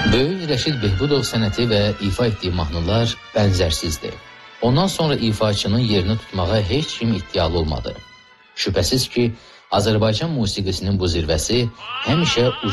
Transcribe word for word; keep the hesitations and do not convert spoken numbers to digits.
Böyük Rəşid Behbudov sənəti və ifa etdiyi mahnılar bənzərsizdir. Ondan sonra ifaçının yerini tutmağa heç kim iddialı olmadı. Şübhəsiz ki, Azərbaycan musiqisinin bu zirvəsi həmişə